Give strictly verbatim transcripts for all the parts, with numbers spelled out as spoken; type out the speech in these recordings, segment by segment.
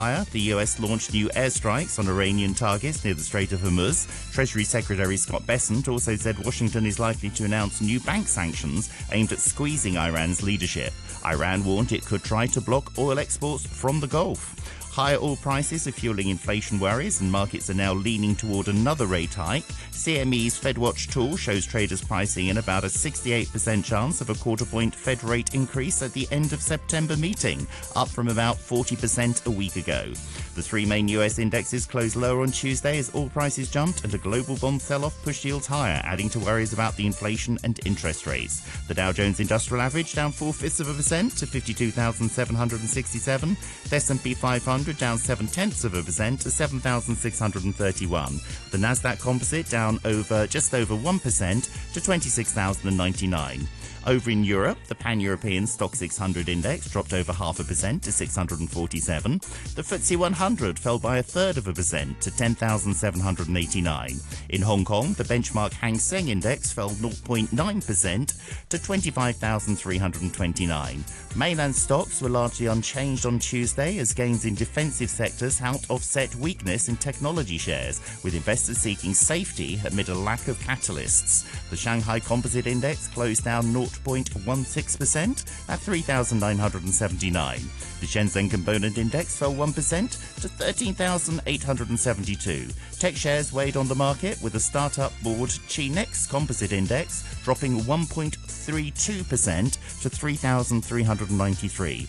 The U S launched new airstrikes on Iranian targets near the Strait of Hormuz. Treasury Secretary Scott Bessent also said Washington is likely to announce new bank sanctions aimed at squeezing Iran's leadership. Iran warned it could try to block oil exports from the Gulf. Higher oil prices are fueling inflation worries and markets are now leaning toward another rate hike. C M E's FedWatch tool shows traders pricing in about a sixty-eight percent chance of a quarter point Fed rate increase at the end of September meeting, up from about forty percent a week ago. The three main U S indexes closed lower on Tuesday as oil prices jumped and a global bond sell-off pushed yields higher, adding to worries about the inflation and interest rates. The Dow Jones Industrial Average down four-fifths of a percent to fifty-two thousand seven hundred sixty-seven. The S and P five hundred down seven-tenths of a percent to seven thousand six hundred thirty-one. The Nasdaq Composite down over just over one percent to twenty-six thousand ninety-nine. Over in Europe, the Pan-European Stock six hundred index dropped over half a percent to six hundred forty-seven. The F T S E one hundred fell by a third of a percent to ten thousand seven hundred eighty-nine. In Hong Kong, the benchmark Hang Seng index fell zero point nine percent to twenty-five thousand three hundred twenty-nine. Mainland stocks were largely unchanged on Tuesday as gains in defensive sectors helped offset weakness in technology shares, with investors seeking safety amid a lack of catalysts. The Shanghai Composite Index closed down zero point one six percent at three thousand nine hundred seventy-nine. The Shenzhen Component Index fell one percent to thirteen thousand eight hundred seventy-two. Tech shares weighed on the market, with the startup board Chi-Nex Composite Index dropping one point three two percent to three thousand three hundred ninety-three.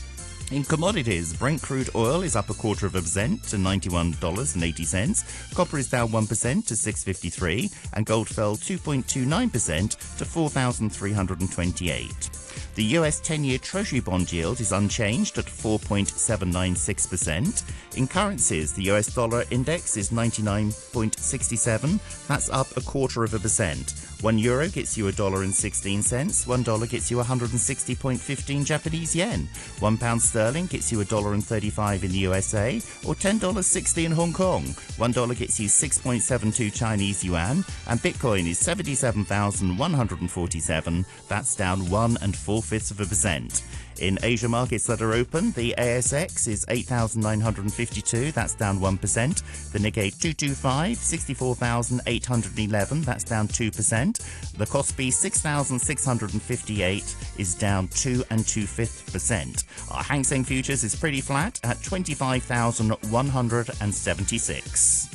In commodities, Brent crude oil is up a quarter of a percent to ninety-one dollars and eighty cents. Copper is down one percent to six fifty-three, and gold fell two point two nine percent to four thousand three hundred twenty-eight. The U S ten-year Treasury bond yield is unchanged at four point seven nine six percent. In currencies, the U S dollar index is ninety-nine point six seven. That's up a quarter of a percent. One euro gets you a dollar and sixteen cents. One dollar gets you one hundred sixty point one five Japanese yen. One pound sterling gets you a dollar and thirty-five in the U S A, or ten dollars sixty in Hong Kong. One dollar gets you six point seven two Chinese yuan, and Bitcoin is seventy-seven thousand one hundred forty-seven. That's down one and four fifths of a percent. In Asia markets that are open, the A S X is eight thousand nine hundred fifty-two, that's down one percent. The Nikkei two twenty-five, sixty-four thousand eight hundred eleven, that's down two percent. The Kospi six thousand six hundred fifty-eight is down two and two fifths percent. Our Hang Seng Futures is pretty flat at twenty-five thousand one hundred seventy-six.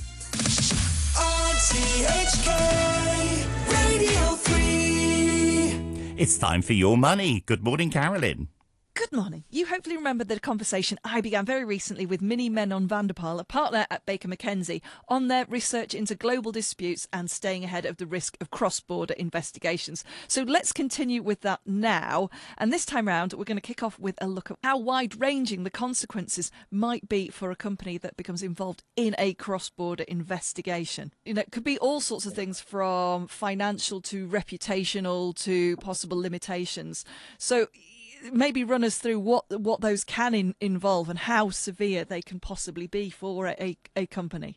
R T H K Radio three. It's time for Your Money. Good morning, Carolyn. Good morning. You hopefully remember the conversation I began very recently with Minnie Menon van der Paal, a partner at Baker McKenzie, on their research into global disputes and staying ahead of the risk of cross-border investigations. So let's continue with that now. And this time round, we're going to kick off with a look at how wide-ranging the consequences might be for a company that becomes involved in a cross-border investigation. You know, it could be all sorts of things from financial to reputational to possible limitations. So maybe run us through what what those can in, involve and how severe they can possibly be for a, a company.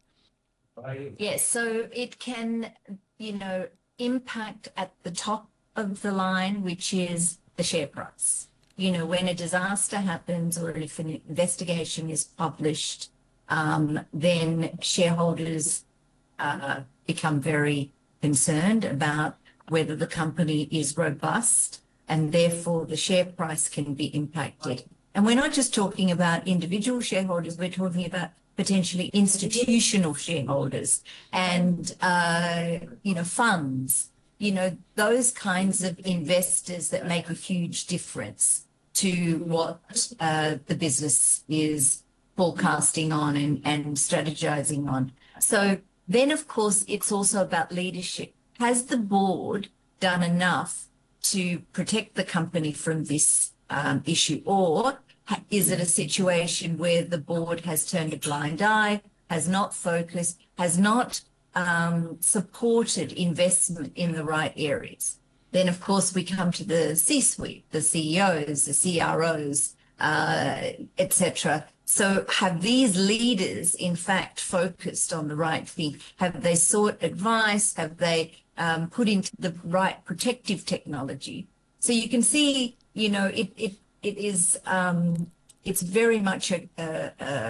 Yes, so it can, you know, impact at the top of the line, which is the share price. You know, when a disaster happens or if an investigation is published, um, then shareholders uh, become very concerned about whether the company is robust, and therefore the share price can be impacted. And we're not just talking about individual shareholders, we're talking about potentially institutional shareholders and, uh, you know, funds, you know, those kinds of investors that make a huge difference to what uh, the business is forecasting on and, and strategizing on. So then, of course, it's also about leadership. Has the board done enough to protect the company from this um, issue, or is it a situation where the board has turned a blind eye, has not focused, has not um, supported investment in the right areas? Then, of course, we come to the C-suite, the C E Os, the C R Os, uh, et cetera. So have these leaders, in fact, focused on the right thing? Have they sought advice? Have they um, put into the right protective technology? So you can see, you know, it it it is um, it's very much a, a, a